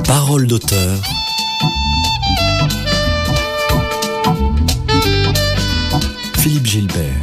Parole d'auteur. Philippe Gilbert.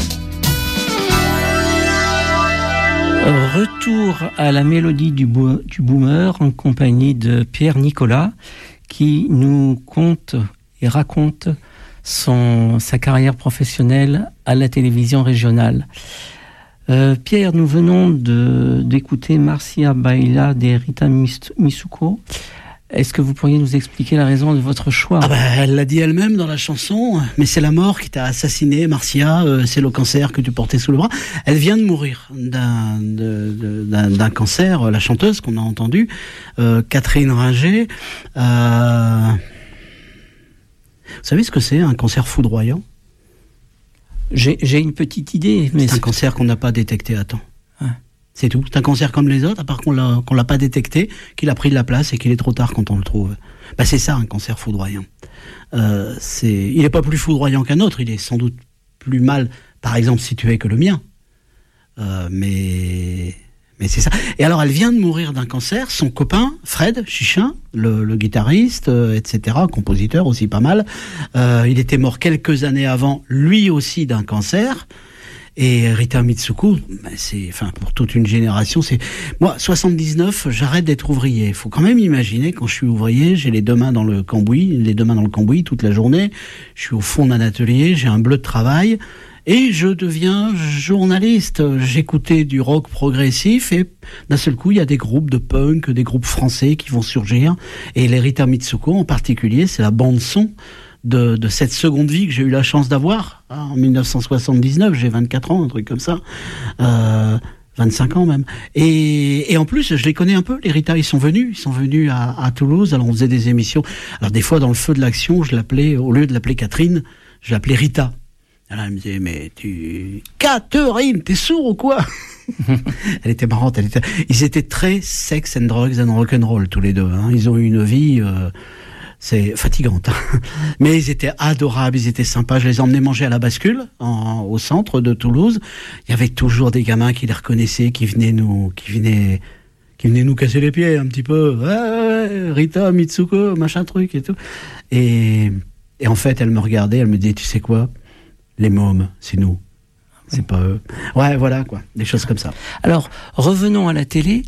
Retour à la mélodie du boomer en compagnie de Pierre Nicolas qui nous conte et raconte sa carrière professionnelle à la télévision régionale. Pierre, nous venons d'écouter Marcia Baila de Rita Mitsuko. Est-ce que vous pourriez nous expliquer la raison de votre choix ? Elle l'a dit elle-même dans la chanson, mais c'est la mort qui t'a assassiné, Marcia, c'est le cancer que tu portais sous le bras. Elle vient de mourir d'un cancer, la chanteuse qu'on a entendue, Catherine Ringer. Vous savez ce que c'est, un cancer foudroyant ? J'ai une petite idée. Mais c'est un cancer qu'on n'a pas détecté à temps. Ouais. C'est tout. C'est un cancer comme les autres, à part qu'on l'a pas détecté, qu'il a pris de la place et qu'il est trop tard quand on le trouve. C'est ça, un cancer foudroyant. Il n'est pas plus foudroyant qu'un autre. Il est sans doute plus mal, par exemple, situé que le mien. Mais c'est ça. Et alors, elle vient de mourir d'un cancer. Son copain, Fred Chichin, le guitariste, etc., compositeur aussi pas mal, il était mort quelques années avant, lui aussi d'un cancer. Et Rita Mitsuko, pour toute une génération, moi, 79, j'arrête d'être ouvrier. Il faut quand même imaginer, quand je suis ouvrier, j'ai les deux mains dans le cambouis toute la journée. Je suis au fond d'un atelier, j'ai un bleu de travail. Et je deviens journaliste. J'écoutais du rock progressif et d'un seul coup, il y a des groupes de punk, des groupes français qui vont surgir. Et les Rita Mitsuko en particulier, c'est la bande-son de cette seconde vie que j'ai eu la chance d'avoir. En 1979, j'ai 24 ans, un truc comme ça. 25 ans même. Et en plus, je les connais un peu, les Rita. Ils sont venus à Toulouse. Alors, on faisait des émissions. Alors, des fois, dans le feu de l'action, je l'appelais, au lieu de l'appeler Catherine, je l'appelais Rita. Alors, elle me disait, mais Catherine, t'es sourd ou quoi? Elle était marrante. Ils étaient très sex and drugs and rock'n'roll, tous les deux. Ils ont eu une vie, c'est fatigante. Mais ils étaient adorables, ils étaient sympas. Je les emmenais manger à la bascule, au centre de Toulouse. Il y avait toujours des gamins qui les reconnaissaient, qui venaient nous casser les pieds un petit peu. Ouais, Rita, Mitsuko, machin truc et tout. Et en fait, elle me regardait, elle me disait, tu sais quoi? Les mômes, c'est nous. C'est pas eux. Ouais, voilà, quoi. Des choses comme ça. Alors, revenons à la télé.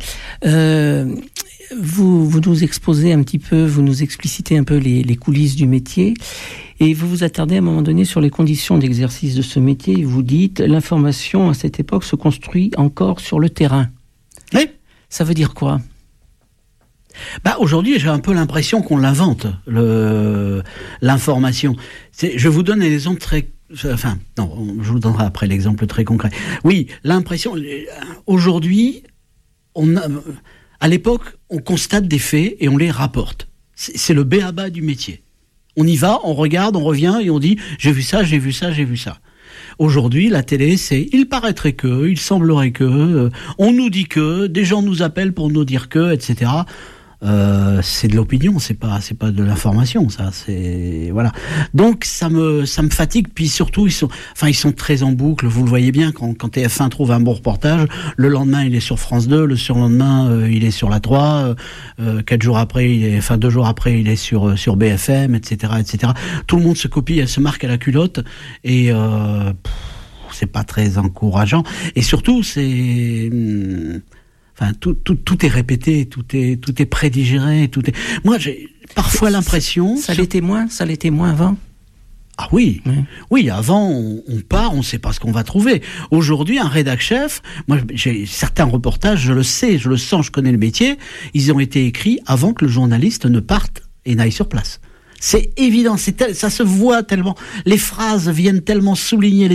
Vous nous exposez un petit peu, vous nous explicitez un peu les coulisses du métier. Et vous vous attardez à un moment donné sur les conditions d'exercice de ce métier. Vous dites, l'information à cette époque se construit encore sur le terrain. Oui. Ça veut dire quoi ? Aujourd'hui, j'ai un peu l'impression qu'on l'invente, l'information. Je vous donne un exemple je vous donnerai après l'exemple très concret. Oui, l'impression, aujourd'hui, à l'époque, on constate des faits et on les rapporte. C'est le b.a.-ba du métier. On y va, on regarde, on revient et on dit « j'ai vu ça, j'ai vu ça, j'ai vu ça ». Aujourd'hui, la télé, c'est « il paraîtrait que, il semblerait que, on nous dit que, des gens nous appellent pour nous dire que, etc. » c'est de l'opinion, c'est pas de l'information, ça, c'est, voilà. Donc, ça me fatigue, puis surtout, ils sont très en boucle, vous le voyez bien, quand TF1 trouve un bon reportage, le lendemain, il est sur France 2, le surlendemain, il est sur la 3, 2 jours après, il est sur BFM, etc., etc. Tout le monde se copie, elle se marque à la culotte, et, c'est pas très encourageant. Et surtout, tout est répété, tout est prédigéré, Moi, j'ai parfois l'impression. Ça l'était moins avant. Ah oui, oui. Avant, on part, on sait pas ce qu'on va trouver. Aujourd'hui, un rédac chef, moi, j'ai certains reportages, je le sais, je le sens, je connais le métier. Ils ont été écrits avant que le journaliste ne parte et n'aille sur place. C'est évident, ça se voit tellement. Les phrases viennent tellement souligner